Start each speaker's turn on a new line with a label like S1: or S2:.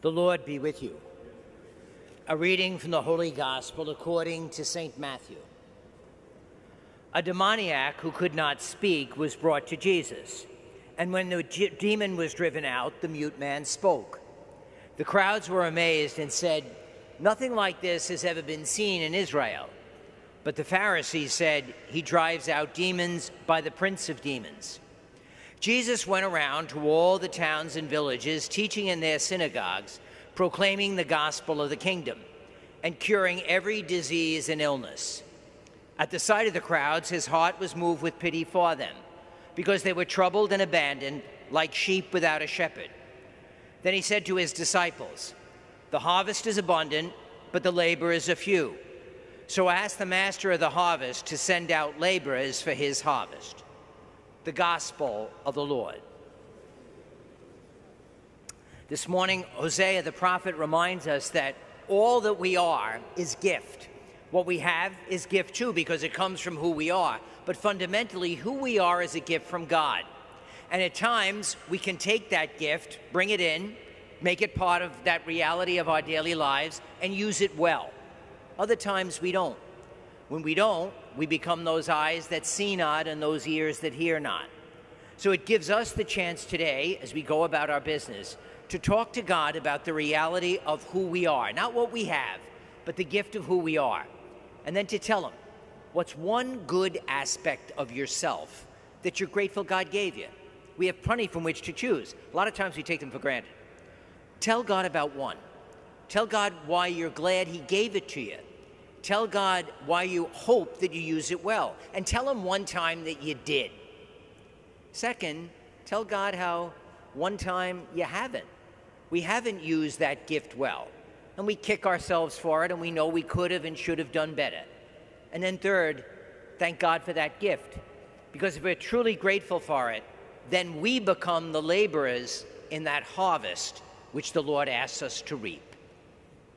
S1: The Lord be with you. A reading from the Holy Gospel according to St. Matthew. A demoniac who could not speak was brought to Jesus, and when the demon was driven out, the mute man spoke. The crowds were amazed and said, "Nothing like this has ever been seen in Israel." But the Pharisees said, "He drives out demons by the prince of demons." Jesus went around to all the towns and villages, teaching in their synagogues, proclaiming the gospel of the kingdom, and curing every disease and illness. At the sight of the crowds, his heart was moved with pity for them, because they were troubled and abandoned, like sheep without a shepherd. Then he said to his disciples, "The harvest is abundant, but the laborers are few. So ask the master of the harvest to send out laborers for his harvest." The Gospel of the Lord. This morning, Hosea the prophet reminds us that all that we are is gift. What we have is gift too, because it comes from who we are. But fundamentally, who we are is a gift from God. And at times, we can take that gift, bring it in, make it part of that reality of our daily lives, and use it well. Other times, we don't. When we don't, we become those eyes that see not and those ears that hear not. So it gives us the chance today, as we go about our business, to talk to God about the reality of who we are. Not what we have, but the gift of who we are. And then to tell him, what's one good aspect of yourself that you're grateful God gave you? We have plenty from which to choose. A lot of times we take them for granted. Tell God about one. Tell God why you're glad he gave it to you. Tell God why you hope that you use it well. And tell him one time that you did. Second, tell God how one time you haven't. We haven't used that gift well. And we kick ourselves for it, and we know we could have and should have done better. And then third, thank God for that gift. Because if we're truly grateful for it, then we become the laborers in that harvest which the Lord asks us to reap.